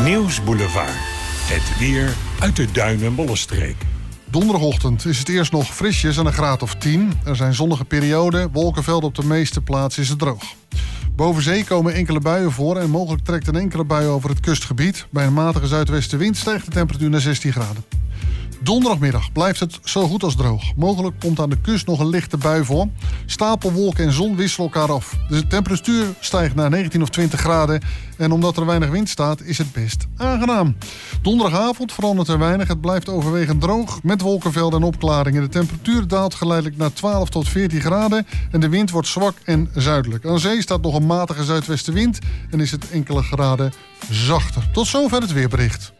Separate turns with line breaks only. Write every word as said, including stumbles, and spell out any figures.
Nieuwsboulevard. Het weer uit de Duin- en Bollenstreek.
Donderdagochtend is het eerst nog frisjes aan een graad of tien. Er zijn zonnige perioden, wolkenvelden op de meeste plaatsen is het droog. Boven zee komen enkele buien voor en mogelijk trekt een enkele bui over het kustgebied. Bij een matige zuidwestenwind stijgt de temperatuur naar zestien graden. Donderdagmiddag blijft het zo goed als droog. Mogelijk komt aan de kust nog een lichte bui voor. Stapelwolken en zon wisselen elkaar af. De temperatuur stijgt naar negentien of twintig graden. En omdat er weinig wind staat, is het best aangenaam. Donderdagavond verandert er weinig. Het blijft overwegend droog met wolkenvelden en opklaringen. De temperatuur daalt geleidelijk naar twaalf tot veertien graden. En de wind wordt zwak en zuidelijk. Aan zee staat nog een matige zuidwestenwind. En is het enkele graden zachter. Tot zover het weerbericht.